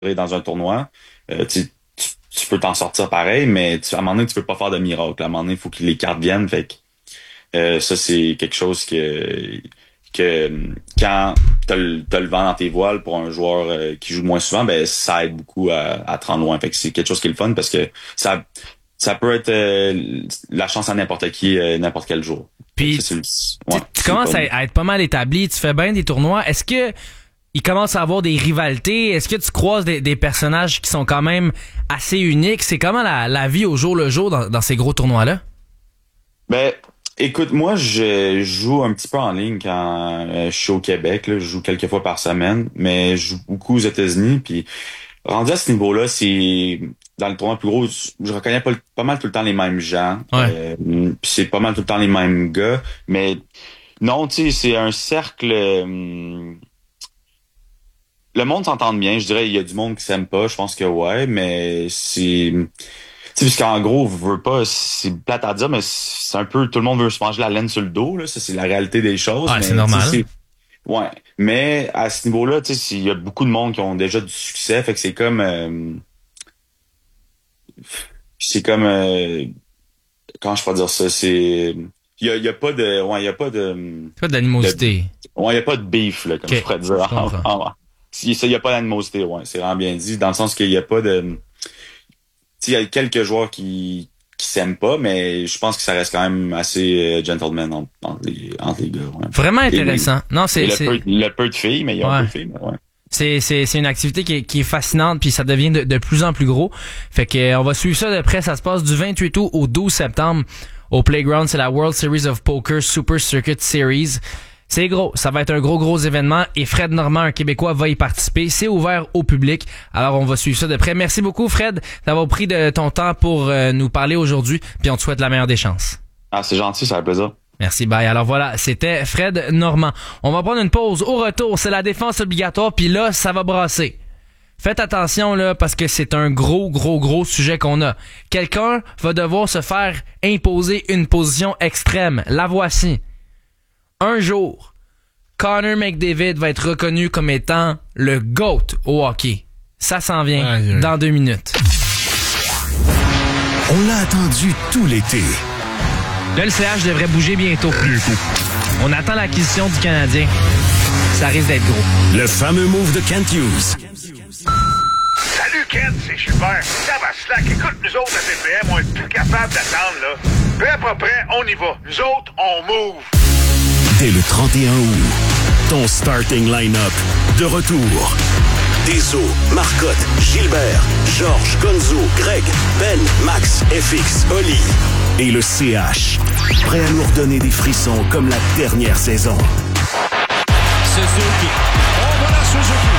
dans un tournoi. Tu peux t'en sortir pareil, mais à un moment donné, tu peux pas faire de miracle. À un moment donné, il faut que les cartes viennent. Fait que, ça, c'est quelque chose quand t'as le vent dans tes voiles pour un joueur qui joue moins souvent, ben ça aide beaucoup à te rendre loin. Fait que c'est quelque chose qui est le fun parce que ça peut être la chance à n'importe qui, n'importe quel jour. Puis tu commences à être pas mal établi, tu fais bien des tournois. Est-ce que il commence à avoir des rivalités? Est-ce que tu croises des personnages qui sont quand même assez uniques? C'est comment la vie au jour le jour dans ces gros tournois-là? Ben, écoute, moi, je joue un petit peu en ligne quand je suis au Québec. Là, je joue quelques fois par semaine, mais je joue beaucoup aux États-Unis. Puis rendu à ce niveau-là, c'est dans le tournoi plus gros, je reconnais pas mal tout le temps les mêmes gens. Ouais. Puis c'est pas mal tout le temps les mêmes gars. Mais non, tu sais, c'est un cercle. Le monde s'entend bien. Je dirais, il y a du monde qui s'aime pas. Je pense que ouais, mais c'est... Tu sais, puisqu'en gros, vous voulez pas, c'est plate à dire, mais c'est un peu, tout le monde veut se manger la laine sur le dos, là. Ça, c'est la réalité des choses. Ouais, mais, c'est normal. Ouais. Mais, à ce niveau-là, tu sais, il y a beaucoup de monde qui ont déjà du succès, fait que c'est comme, comment je peux dire ça, il y a pas de, ouais, il y a pas de, Pas d'animosité. ouais, il y a pas de beef, là, comme Okay. je pourrais dire. Il y a pas d'animosité, ouais, c'est vraiment bien dit, dans le sens qu'il y a pas de, il y a quelques joueurs qui s'aiment pas, mais je pense que ça reste quand même assez gentleman entre les gars. Ouais. Vraiment intéressant. Non, Il y a peu de filles, mais il y a un peu de filles. Mais ouais. C'est une activité qui est fascinante, puis ça devient de plus en plus gros. Fait que on va suivre ça de près. Ça se passe du 28 août au 12 septembre au Playground. C'est la World Series of Poker Super Circuit Series. C'est gros, ça va être un gros événement et Fred Normand, un Québécois, va y participer. C'est ouvert au public, alors on va suivre ça de près. Merci beaucoup Fred d'avoir pris de ton temps pour nous parler aujourd'hui, puis on te souhaite la meilleure des chances. Ah, c'est gentil, ça fait plaisir. Merci, bye. Alors voilà, c'était Fred Normand. On va prendre une pause. Au retour, c'est la défense obligatoire, puis là, ça va brasser. Faites attention là, parce que c'est un gros sujet qu'on a. Quelqu'un va devoir se faire imposer une position extrême. La voici. Un jour, Connor McDavid va être reconnu comme étant le GOAT au hockey. Ça s'en vient dans 2 minutes. On l'a attendu tout l'été. Là, le CH devrait bouger bientôt. On attend l'acquisition du Canadien. Ça risque d'être gros. Le fameux move de Kent Hughes. Salut Ken, c'est super. Ça va slack. Écoute, nous autres à TPM, on est plus capable d'attendre, là. Prêt, pas prêt, on y va. Nous autres, on move. Dès le 31 août, ton starting line-up de retour. Deso, Marcotte, Gilbert, Georges, Gonzo, Greg, Ben, Max, FX, Oli et le CH. Prêt à nous redonner des frissons comme la dernière saison. Suzuki. Oh, voilà Suzuki.